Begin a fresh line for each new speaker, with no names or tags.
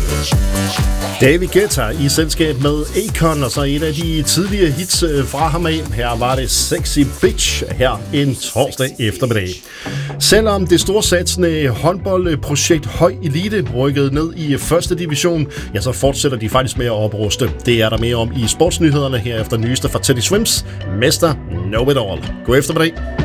David Guetta i selskab med Akon, og så et af de tidligere hits fra ham af. Her var det Sexy Bitch her en torsdag eftermiddag. Selvom det storsatsende håndboldprojekt Høj Elite rykkede ned i første division, ja, så fortsætter de faktisk med at opruste. Det er der mere om i sportsnyhederne her efter nyeste fra Teddy Swims Mester Know It All. God eftermiddag.